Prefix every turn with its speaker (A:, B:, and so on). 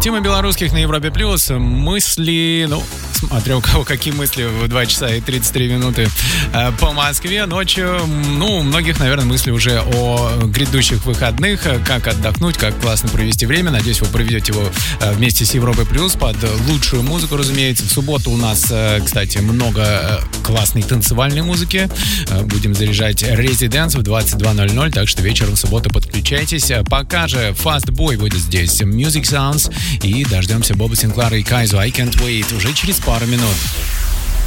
A: Тима Белорусских на Европе Плюс. Мысли, смотря у кого какие мысли в 2 часа и 33 минуты по Москве ночью. У многих, наверное, мысли уже о грядущих выходных, как отдохнуть, как классно провести время. Надеюсь, вы проведете его вместе с Европой Плюс под лучшую музыку, разумеется. В субботу у нас, кстати, много классной танцевальной музыки. Будем заряжать Residence в 22:00, так что вечером в субботу подключайтесь. Пока же Fast Boy будет здесь, Music Sounds, и дождемся Боба Синклара и Кайзу I Can't Wait уже через пару минут.